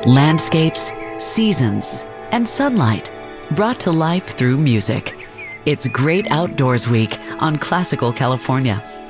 Landscapes, seasons, and sunlight brought to life through music. It's Great Outdoors Week on Classical California.